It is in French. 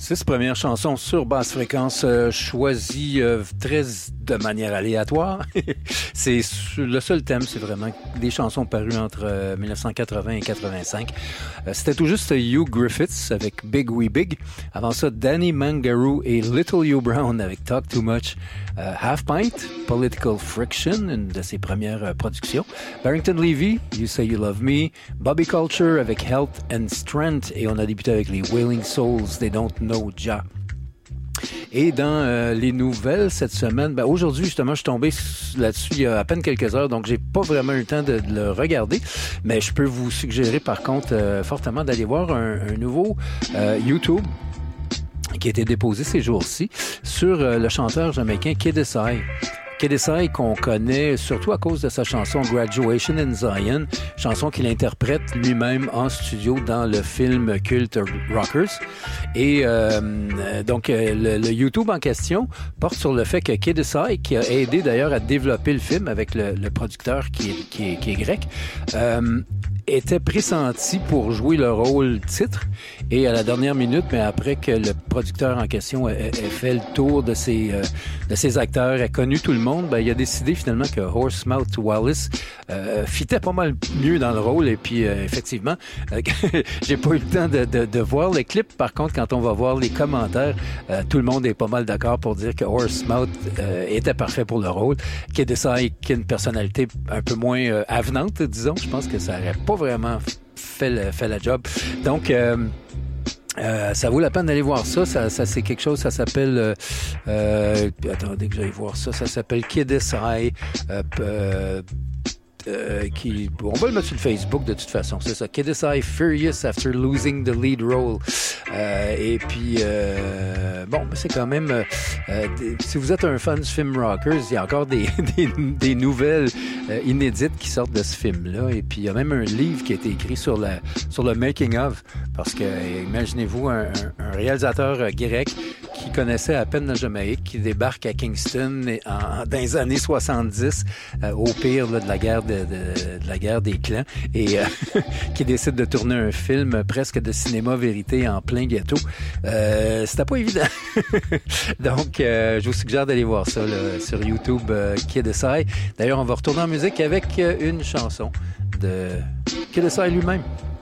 6 premières chansons sur basse fréquence choisies de manière aléatoire. C'est le seul thème, c'est vraiment des chansons parues entre 1980 et 85. C'était tout juste Hugh Griffiths avec Big Wee Big. Avant ça, Danny Mangaroo et Little Hugh Brown avec Talk Too Much. Half Pint, Political Friction, une de ses premières productions. Barrington Levy, You Say You Love Me. Bobby Culture avec Health and Strength. Et on a débuté avec les Wailing Souls, They Don't Know Jah. Et dans les nouvelles cette semaine, aujourd'hui justement, je suis tombé là-dessus il y a à peine quelques heures, donc j'ai pas vraiment eu le temps de le regarder, mais je peux vous suggérer par contre fortement d'aller voir un nouveau YouTube qui a été déposé ces jours-ci sur le chanteur jamaïcain Kid Desai. Kid Desai qu'on connaît surtout à cause de sa chanson Graduation in Zion, chanson qu'il interprète lui-même en studio dans le film culte Rockers. Et donc le YouTube en question porte sur le fait que Kid Desai, qui a aidé d'ailleurs à développer le film avec le producteur qui est grec, était pressenti pour jouer le rôle titre et à la dernière minute, mais après que le producteur en question ait fait le tour de ses acteurs, a connu tout le monde, il a décidé finalement que Horsemouth Wallace fitait pas mal mieux dans le rôle et puis effectivement, j'ai pas eu le temps de voir le clip. Par contre, quand on va voir les commentaires, tout le monde est pas mal d'accord pour dire que Horsemouth était parfait pour le rôle. Kid Desai, qui a une personnalité un peu moins avenante, disons, je pense que ça aurait pas vraiment fait la job. Donc, ça vaut la peine d'aller voir ça. Ça c'est quelque chose, ça s'appelle... attendez que j'aille voir ça. Ça s'appelle Kid Desai. On va le mettre sur le Facebook de toute façon, c'est ça. Kid Desai Furious After Losing the Lead Role. Et puis, c'est quand même... si vous êtes un fan du film Rockers, il y a encore des nouvelles inédites qui sortent de ce film-là. Et puis, il y a même un livre qui a été écrit sur le making-of. Parce que, imaginez-vous, un réalisateur grec qui connaissait à peine la Jamaïque, qui débarque à Kingston dans les années 70, au pire là, de la guerre des clans, et qui décide de tourner un film presque de cinéma vérité en plein ghetto. C'était pas évident. Donc, je vous suggère d'aller voir ça là, sur YouTube, Kid Desai. D'ailleurs, on va retourner en musique avec une chanson de Kid Desai lui-même.